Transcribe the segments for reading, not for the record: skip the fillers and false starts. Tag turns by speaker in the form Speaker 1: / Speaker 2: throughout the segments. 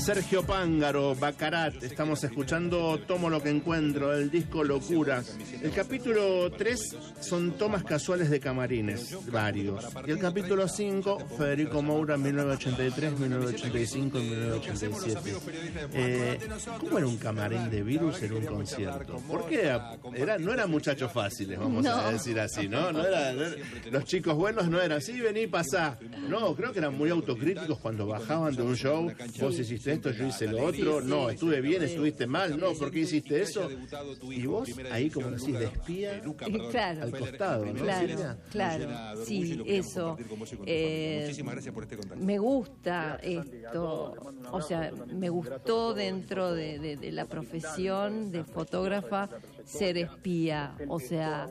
Speaker 1: Sergio Pángaro, Bacarat. Estamos escuchando Tomo lo que encuentro, el disco Locura. El capítulo 3 son tomas casuales de camarines, varios. Y el capítulo 5, Federico Moura, 1983, 1985 y 1987. ¿Cómo era un camarín de Virus en un concierto? Porque no eran muchachos fáciles, vamos a decir así, ¿no? Los chicos buenos no eran así, vení, pasá. No, creo que eran muy autocríticos cuando bajaban de un show. Vos hiciste esto, yo hice lo otro. No, estuve bien, estuviste mal. No, ¿por qué hiciste eso? Y vos ahí, como decís, de espía
Speaker 2: claro,
Speaker 1: al costado, ¿no?
Speaker 2: Claro, sí, eso. Me gusta esto. O sea, me gustó dentro de la profesión de fotógrafa ser espía. O sea,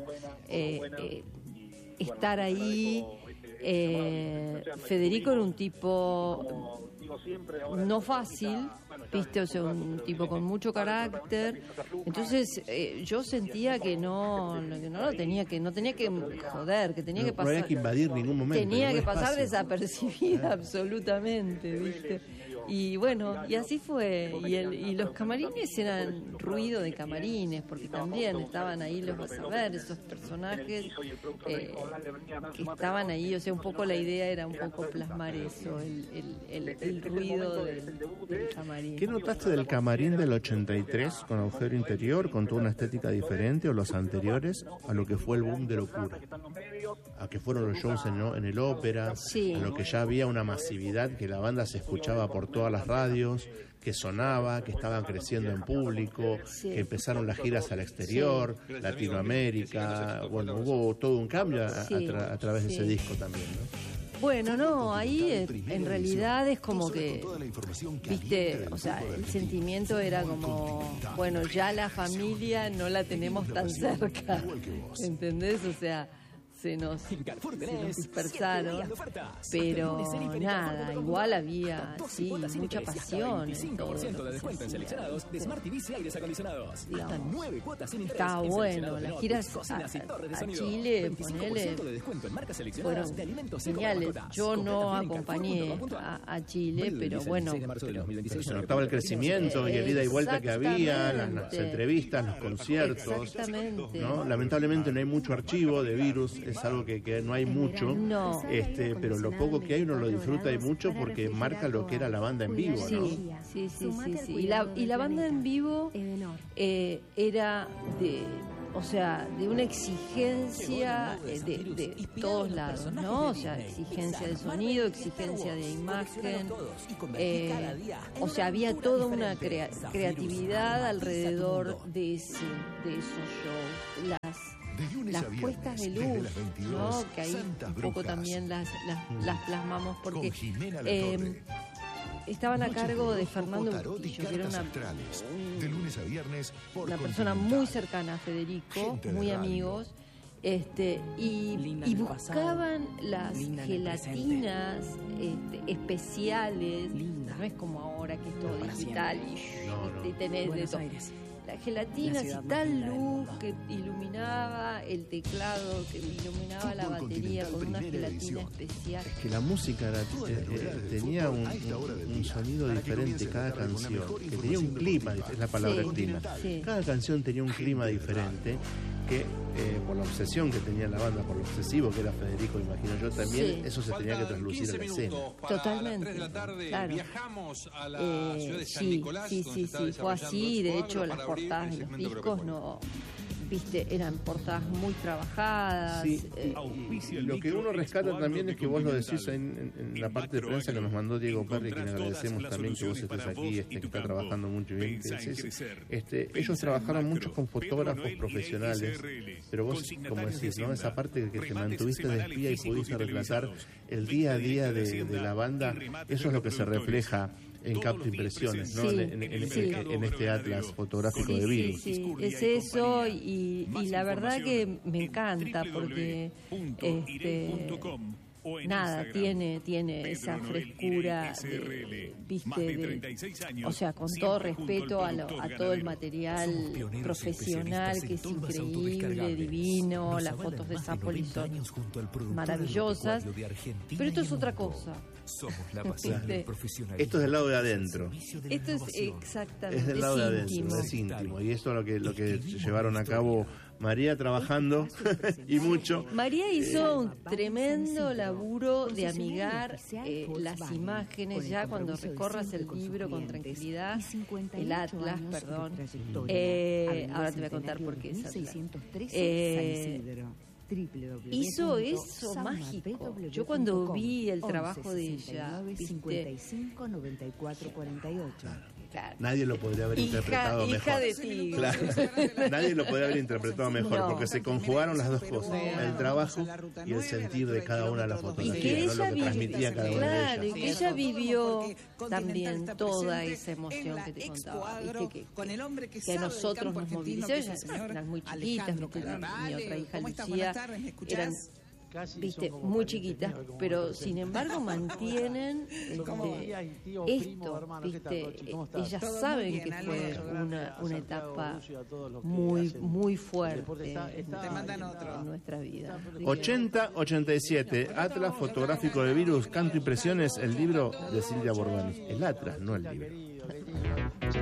Speaker 2: estar ahí. Federico era un tipo no fácil, viste, o sea, un tipo con mucho carácter. Entonces yo sentía que no tenía que joder, que tenía que pasar,
Speaker 1: no había que invadir ningún momento,
Speaker 2: tenía que pasar desapercibida absolutamente, viste. Y bueno, y así fue. Y los camarines eran ruido de camarines, porque también estaban ahí, los vas a ver, esos personajes que estaban ahí. O sea, un poco la idea era un poco plasmar eso, el ruido del camarín.
Speaker 1: ¿Qué notaste del camarín del 83 con agujero interior, con toda una estética diferente, o los anteriores, a lo que fue el boom de Locura? A que fueron los shows en el ópera,
Speaker 2: sí,
Speaker 1: a lo que ya había una masividad, que la banda se escuchaba por todas las radios, que sonaba, que estaban creciendo en público,
Speaker 2: sí,
Speaker 1: que empezaron las giras al exterior, sí, Latinoamérica. Bueno, hubo todo un cambio a través de ese disco también, ¿no?
Speaker 2: Bueno, no, ahí en realidad es como que, viste, o sea, el sentimiento era como, bueno, ya la familia no la tenemos tan cerca, ¿entendés? O sea, se nos dispersaron, pero nada, igual había, sí, mucha pasión en todo lo que se hacía. Estaba bueno, las giras a Chile, ponele, fueron geniales. Yo no acompañé a Chile, pero bueno.
Speaker 1: Pero se notaba el crecimiento y el ida y vuelta que había, las entrevistas, los conciertos.
Speaker 2: Exactamente.
Speaker 1: ¿No? Lamentablemente no hay mucho archivo de Virus, es algo que no hay mucho,
Speaker 2: no.
Speaker 1: Pero lo poco que hay uno lo disfruta y mucho porque marca lo que era la banda en vivo, ¿no?
Speaker 2: Sí. Y la banda en vivo era de una exigencia de todos lados, ¿no? O sea, exigencia de sonido, exigencia de imagen, o sea, había toda una creatividad alrededor de esos shows, las puestas de luz, ¿no? Que ahí un poco también las plasmamos, porque estaban a cargo de Fernando Bustillo, que era una persona muy cercana a Federico, muy amigos, y buscaban las gelatinas especiales. No es como ahora que es todo digital y tenés de todo. Las gelatinas y tal luz que iluminaba el teclado, que iluminaba la batería con una gelatina especial.
Speaker 1: Es que la música tenía un sonido diferente cada canción, que tenía un clima, es la palabra clima.
Speaker 2: Sí.
Speaker 1: Cada canción tenía un clima diferente, que por la obsesión que tenía la banda, por lo obsesivo que era Federico, imagino yo también, eso se tenía que traslucir en la escena.
Speaker 2: Totalmente.
Speaker 3: 3 de la tarde,
Speaker 2: claro.
Speaker 3: Viajamos a la ciudad de San Nicolás.
Speaker 2: Sí, fue así. De hecho, las portadas de los discos eran portadas muy trabajadas.
Speaker 1: Sí, y lo que uno rescata también es que vos lo decís en la parte de prensa que nos mandó Diego Perry, que le agradecemos también que vos estés aquí, que está trabajando mucho bien. Ellos trabajaron mucho con fotógrafos profesionales, pero vos, como decís, ¿no? Esa parte que te mantuviste de espía y pudiste retratar el día a día de la banda, eso es lo que se refleja en Capta Impresiones, ¿no? En este atlas fotográfico de Virus.
Speaker 2: Sí, es eso, y la verdad que me encanta porque nada, tiene esa frescura, viste, o sea, con todo respeto a todo el material profesional, que es increíble, divino, las fotos de Zapoli son maravillosas, pero esto es otra cosa.
Speaker 1: Esto es del lado de adentro.
Speaker 2: Esto es exactamente,
Speaker 1: es del lado de adentro, es íntimo, y esto es lo que llevaron a cabo María trabajando y mucho.
Speaker 2: María hizo un tremendo laburo de amigar las imágenes. Ya cuando recorras el libro con tranquilidad, el Atlas, perdón, ahora te voy a contar por qué es Atlas. Hizo eso mágico. Yo cuando vi el trabajo de ella, ¿viste? Claro.
Speaker 1: Nadie lo podría haber interpretado mejor.
Speaker 2: Hija de tigre.
Speaker 1: Claro. Nadie lo podría haber interpretado mejor, porque se conjugaron las dos cosas, el trabajo y el sentir de cada una de las fotografías, ¿no? Lo que transmitía cada una de ellas.
Speaker 2: Claro, y que ella vivió también toda esa emoción que te contaba, ¿viste? Que a nosotros nos movilizó. Ellas eran muy chiquitas, mi otra hija Lucía eran, viste, muy chiquitas, pero sin embargo mantienen esto, viste, ellas saben que fue una etapa muy fuerte en nuestra vida.
Speaker 1: 80-87, Atlas fotográfico de virus, canto impresiones, el libro de Silvia Bordoni. El Atlas, no el libro.